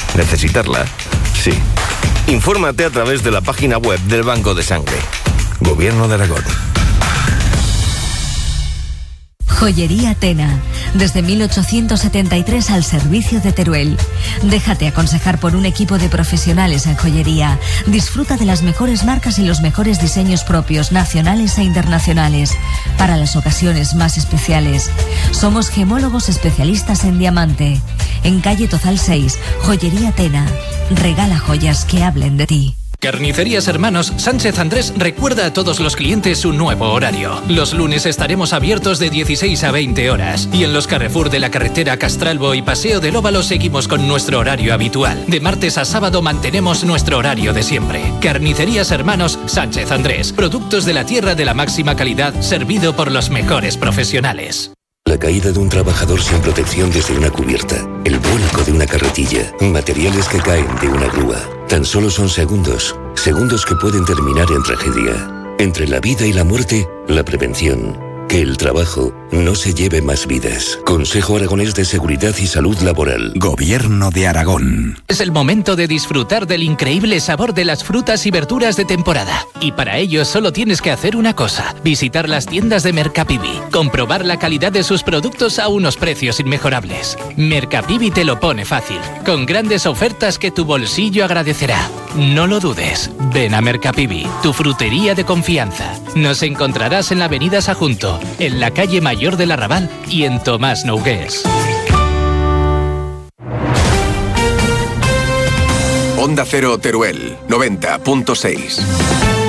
¿Necesitarla? Sí. Infórmate a través de la página web del Banco de Sangre. Gobierno de Aragón. Joyería Tena, desde 1873 al servicio de Teruel. Déjate aconsejar por un equipo de profesionales en joyería. Disfruta de las mejores marcas y los mejores diseños propios, nacionales e internacionales, para las ocasiones más especiales. Somos gemólogos especialistas en diamante. En calle Tozal 6, Joyería Tena. Regala joyas que hablen de ti. Carnicerías Hermanos Sánchez Andrés recuerda a todos los clientes un nuevo horario. Los lunes estaremos abiertos de 16 a 20 horas y en los Carrefour de la carretera Castralbo y Paseo del Óvalo seguimos con nuestro horario habitual. De martes a sábado mantenemos nuestro horario de siempre. Carnicerías Hermanos Sánchez Andrés. Productos de la tierra de la máxima calidad, servido por los mejores profesionales. La caída de un trabajador sin protección desde una cubierta, el vuelco de una carretilla, materiales que caen de una grúa. Tan solo son segundos que pueden terminar en tragedia. Entre la vida y la muerte, la prevención. Que el trabajo no se lleve más vidas. Consejo Aragonés de Seguridad y Salud Laboral. Gobierno de Aragón. Es el momento de disfrutar del increíble sabor de las frutas y verduras de temporada. Y para ello solo tienes que hacer una cosa: visitar las tiendas de Mercapibi, comprobar la calidad de sus productos a unos precios inmejorables. Mercapibi te lo pone fácil, con grandes ofertas que tu bolsillo agradecerá. No lo dudes, ven a Mercapibi, tu frutería de confianza. Nos encontrarás en la avenida Sajunto, en la calle Mayor del Arrabal y en Tomás Nogués. Onda Cero Teruel, 90.6.